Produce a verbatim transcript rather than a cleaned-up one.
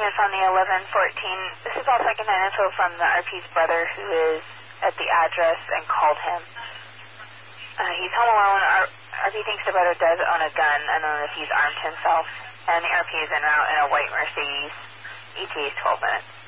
units on the eleven fourteen. This is all secondhand info from the R P's brother who is at the address and called him. Uh, he's home alone. R- RP thinks the brother does own a gun, unknown if he's armed himself. And the R P is en route in a white Mercedes. E T A is twelve minutes.